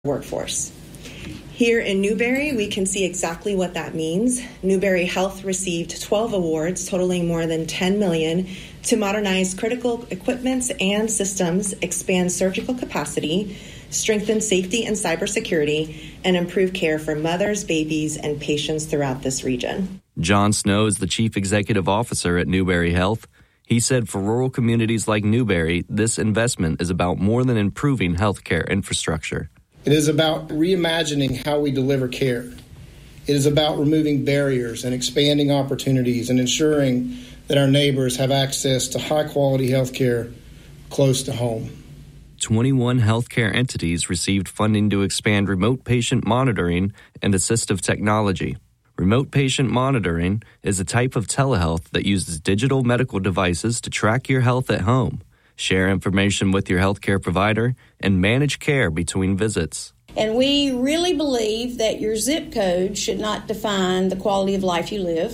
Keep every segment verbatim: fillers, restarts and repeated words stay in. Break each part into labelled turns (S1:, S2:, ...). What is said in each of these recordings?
S1: workforce. Here in Newberry, we can see exactly what that means. Newberry Health received twelve awards totaling more than ten million dollars to modernize critical equipments and systems, expand surgical capacity, strengthen safety and cybersecurity, and improve care for mothers, babies, and patients throughout this region.
S2: John Snow is the Chief Executive Officer at Newberry Health. He said for rural communities like Newberry, this investment is about more than improving healthcare infrastructure.
S3: It is about reimagining how we deliver care. It is about removing barriers and expanding opportunities and ensuring that our neighbors have access to high-quality health care close to home.
S2: twenty-one healthcare entities received funding to expand remote patient monitoring and assistive technology. Remote patient monitoring is a type of telehealth that uses digital medical devices to track your health at home, share information with your healthcare provider, and manage care between visits.
S4: And we really believe that your zip code should not define the quality of life you live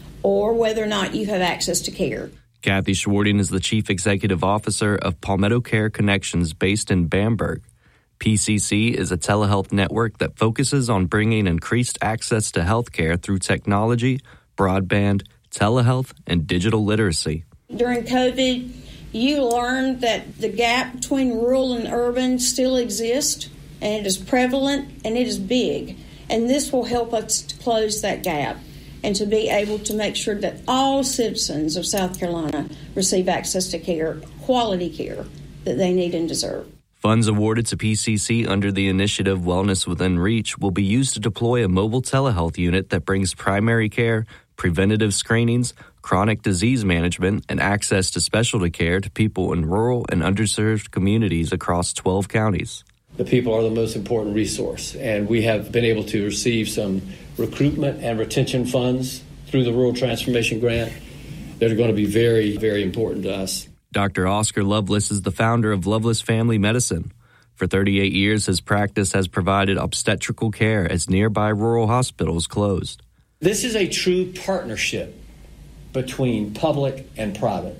S4: or whether or not you have access to care.
S2: Kathy Schwarting is the Chief Executive Officer of Palmetto Care Connections based in Bamberg. P C C is a telehealth network that focuses on bringing increased access to healthcare through technology, broadband, telehealth, and digital literacy.
S4: During COVID, you learned that the gap between rural and urban still exists, and it is prevalent, and it is big. And this will help us to close that gap and to be able to make sure that all citizens of South Carolina receive access to care, quality care that they need and deserve.
S2: Funds awarded to P C C under the initiative Wellness Within Reach will be used to deploy a mobile telehealth unit that brings primary care, preventative screenings, chronic disease management, and access to specialty care to people in rural and underserved communities across twelve counties.
S5: The people are the most important resource, and we have been able to receive some recruitment and retention funds through the Rural Transformation Grant that are going to be very, very important to us.
S2: Doctor Oscar Lovelace is the founder of Lovelace Family Medicine. For thirty-eight years, his practice has provided obstetrical care as nearby rural hospitals closed.
S5: This is a true partnership between public and private.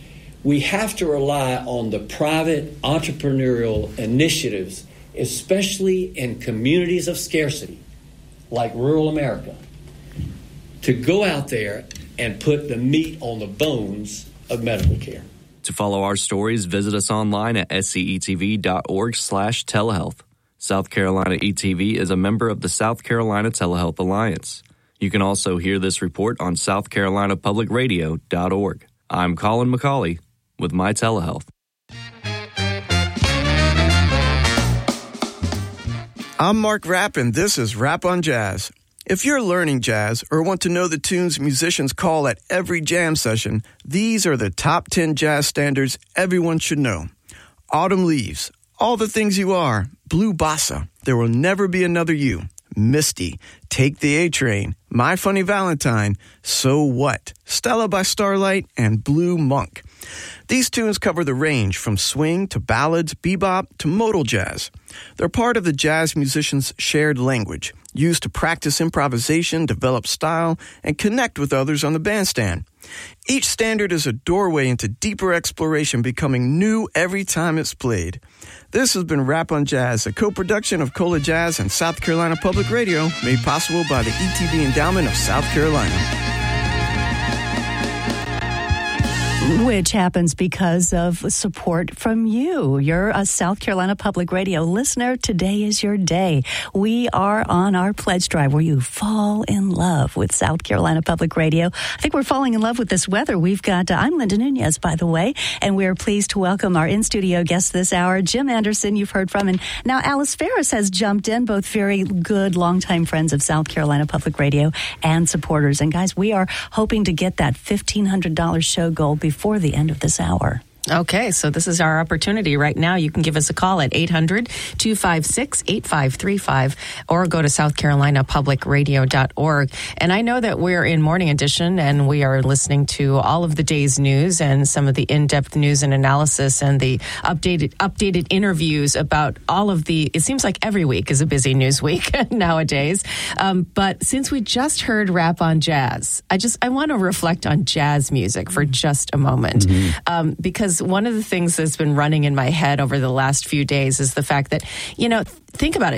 S5: We have to rely on the private entrepreneurial initiatives, especially in communities of scarcity, like rural America, to go out there and put the meat on the bones of medical care.
S2: To follow our stories, visit us online at scetv.org slash telehealth. South Carolina E T V is a member of the South Carolina Telehealth Alliance. You can also hear this report on south carolina public radio dot org. I'm Colin McCauley with My Telehealth.
S6: I'm Mark Rapp, and this is Rap on Jazz. If you're learning jazz or want to know the tunes musicians call at every jam session, these are the top ten jazz standards everyone should know. Autumn Leaves, All the Things You Are, Blue Bossa, There Will Never Be Another You, Misty, Take the A-Train, My Funny Valentine, So What, Stella by Starlight, and Blue Monk. These tunes cover the range from swing to ballads, bebop to modal jazz. They're part of the jazz musician's shared language, used to practice improvisation, develop style, and connect with others on the bandstand. Each standard is a doorway into deeper exploration, becoming new every time it's played. This has been Rap on Jazz, a co-production of Cola Jazz and South Carolina Public Radio, made possible by the E T V Endowment of South Carolina.
S7: Which happens because of support from you. You're a South Carolina Public Radio listener. Today is your day. We are on our pledge drive where you fall in love with South Carolina Public Radio. I think we're falling in love with this weather. We've got, uh, I'm Linda Nunez, by the way, and we're pleased to welcome our in-studio guest this hour, Jim Anderson, you've heard from. And now Alice Ferris has jumped in, both very good, longtime friends of South Carolina Public Radio and supporters. And guys, we are hoping to get that fifteen hundred dollars show goal before before the end of this hour.
S8: Okay, so this is our opportunity right now. You can give us a call at eight hundred, two five six, eight five three five or go to south carolina public radio dot org. And I know that we're in Morning Edition and we are listening to all of the day's news and some of the in-depth news and analysis and the updated updated interviews about all of the, it seems like every week is a busy news week nowadays. Um, but since we just heard Rap on Jazz, I just, I want to reflect on jazz music for just a moment. Mm-hmm. Um, because because one of the things that's been running in my head over the last few days is the fact that, you know, think about it.